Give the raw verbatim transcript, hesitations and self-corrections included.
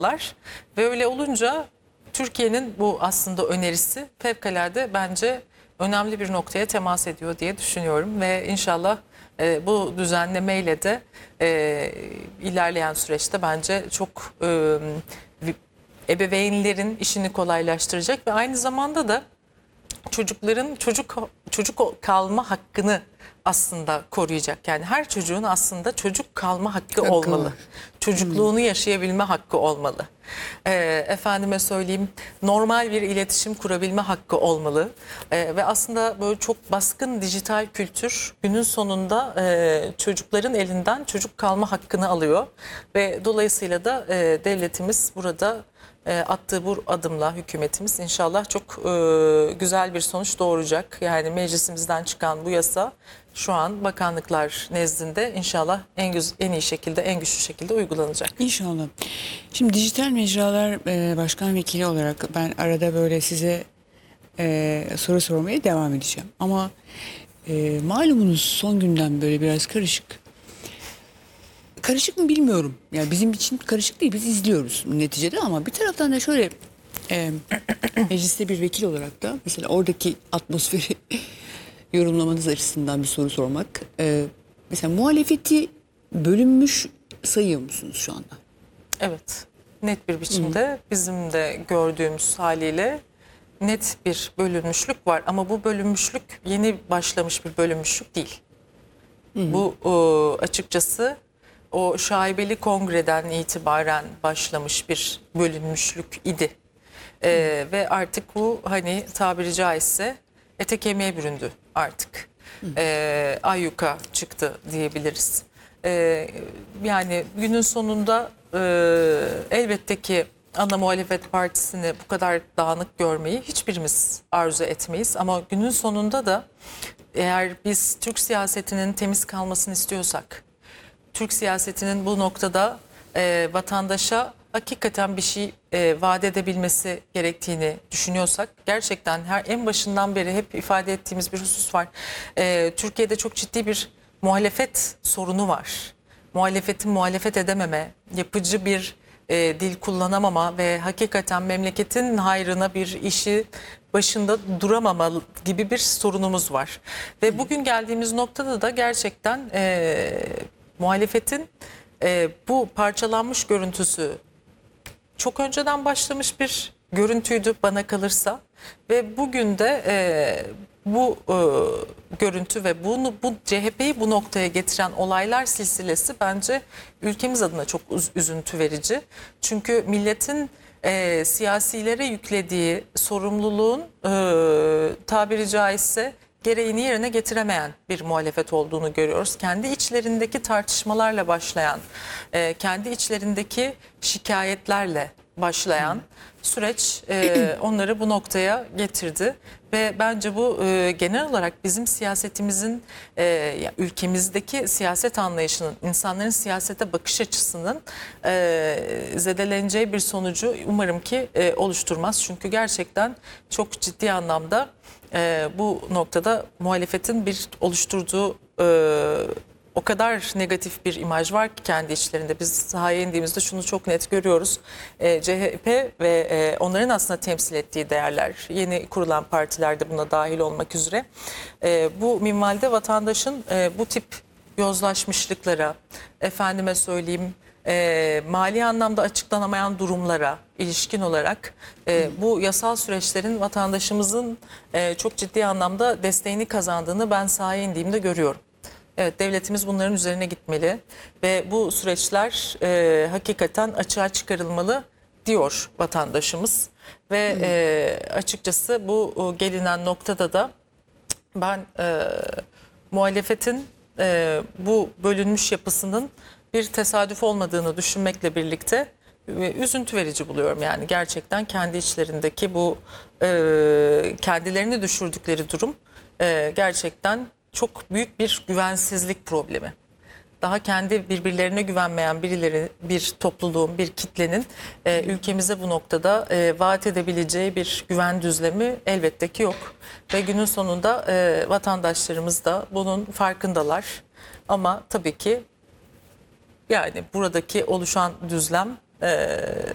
Ve öyle olunca Türkiye'nin bu aslında önerisi fevkalade bence önemli bir noktaya temas ediyor diye düşünüyorum. Ve inşallah e, bu düzenlemeyle de e, ilerleyen süreçte bence çok e, ebeveynlerin işini kolaylaştıracak ve aynı zamanda da çocukların çocuk çocuk kalma hakkını aslında koruyacak. Yani her çocuğun aslında çocuk kalma hakkı, Hakkı olmalı. var. Çocukluğunu yaşayabilme hakkı olmalı. Ee, efendime söyleyeyim, normal bir iletişim kurabilme hakkı olmalı. Ee, ve aslında böyle çok baskın dijital kültür günün sonunda e, çocukların elinden çocuk kalma hakkını alıyor. Ve dolayısıyla da e, devletimiz burada e, attığı bu adımla hükümetimiz inşallah çok e, güzel bir sonuç doğuracak. Yani meclisimizden çıkan bu yasa şu an bakanlıklar nezdinde inşallah en güz en iyi şekilde, en güçlü şekilde uygulanacak. İnşallah. Şimdi dijital mecralar e, başkan vekili olarak ben arada böyle size e, soru sormaya devam edeceğim. Ama e, malumunuz son günden böyle biraz karışık. Karışık mı bilmiyorum. Yani bizim için karışık değil, biz izliyoruz neticede, ama bir taraftan da şöyle e, mecliste bir vekil olarak da mesela oradaki atmosferi yorumlamanız açısından bir soru sormak. E, mesela muhalefeti bölünmüş sayıyor musunuz şu anda? Evet, net bir biçimde bizim de gördüğümüz haliyle net bir bölünmüşlük var. Ama bu bölünmüşlük yeni başlamış bir bölünmüşlük değil. Bu o, açıkçası o şaibeli kongreden itibaren başlamış bir bölünmüşlük idi. Ee, ve artık bu hani tabiri caizse ete kemiğe büründü artık. Ee, ayyuka çıktı diyebiliriz. Ee, yani günün sonunda e, elbette ki ana muhalefet partisini bu kadar dağınık görmeyi hiçbirimiz arzu etmeyiz. Ama günün sonunda da eğer biz Türk siyasetinin temiz kalmasını istiyorsak, Türk siyasetinin bu noktada e, vatandaşa hakikaten bir şey e, vaat edebilmesi gerektiğini düşünüyorsak, gerçekten her en başından beri hep ifade ettiğimiz bir husus var. E, Türkiye'de çok ciddi bir muhalefet sorunu var. Muhalefetin muhalefet edememe, yapıcı bir e, dil kullanamama ve hakikaten memleketin hayrına bir işi başında duramama gibi bir sorunumuz var. Ve bugün geldiğimiz noktada da gerçekten e, muhalefetin e, bu parçalanmış görüntüsü çok önceden başlamış bir görüntüydü bana kalırsa. Ve bugün de e, bu e, görüntü ve bunu bu C H P'yi bu noktaya getiren olaylar silsilesi bence ülkemiz adına çok üzüntü verici. Çünkü milletin e, siyasilere yüklediği sorumluluğun e, tabiri caizse gereğini yerine getiremeyen bir muhalefet olduğunu görüyoruz. Kendi içlerindeki tartışmalarla başlayan, e, kendi içlerindeki şikayetlerle başlayan süreç e, onları bu noktaya getirdi. Ve bence bu e, genel olarak bizim siyasetimizin, e, ya, ülkemizdeki siyaset anlayışının, insanların siyasete bakış açısının e, zedeleneceği bir sonucu umarım ki e, oluşturmaz. Çünkü gerçekten çok ciddi anlamda e, bu noktada muhalefetin bir oluşturduğu e, o kadar negatif bir imaj var ki kendi içlerinde. Biz sahaya indiğimizde şunu çok net görüyoruz. E, C H P ve e, onların aslında temsil ettiği değerler, yeni kurulan partilerde buna dahil olmak üzere, e, bu minvalde vatandaşın e, bu tip yozlaşmışlıklara, efendime söyleyeyim, e, mali anlamda açıklanamayan durumlara ilişkin olarak e, bu yasal süreçlerin vatandaşımızın e, çok ciddi anlamda desteğini kazandığını ben sahaya indiğimde görüyorum. Evet, devletimiz bunların üzerine gitmeli ve bu süreçler e, hakikaten açığa çıkarılmalı diyor vatandaşımız. Ve e, açıkçası bu o, gelinen noktada da ben e, muhalefetin e, bu bölünmüş yapısının bir tesadüf olmadığını düşünmekle birlikte e, üzüntü verici buluyorum. Yani gerçekten kendi içlerindeki bu e, kendilerini düşürdükleri durum e, gerçekten çok büyük bir güvensizlik problemi. Daha kendi birbirlerine güvenmeyen birileri, bir topluluğun, bir kitlenin e, ülkemize bu noktada e, vaat edebileceği bir güven düzlemi elbette ki yok. Ve günün sonunda e, vatandaşlarımız da bunun farkındalar. Ama tabii ki yani buradaki oluşan düzlem e,